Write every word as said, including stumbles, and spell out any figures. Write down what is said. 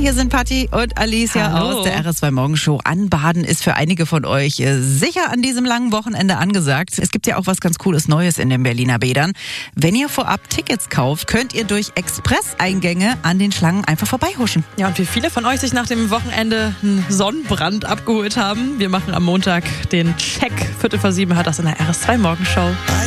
hier sind Patti und Alicia Hallo. aus der R S zwei Morgenshow. Anbaden ist für einige von euch äh, sicher an diesem langen Wochenende angesagt. Es gibt ja auch was ganz Cooles Neues in den Berliner Bädern. Wenn ihr vorab Tickets kauft, könnt ihr durch Express-Eingänge an den Schlangen einfach vorbeihuschen. Ja, und wie viele von euch sich nach dem Wochenende einen Sonnenbrand abgeholt haben. Wir machen am Montag den Check. Viertel vor sieben hat das in der R S zwei Morgenshow.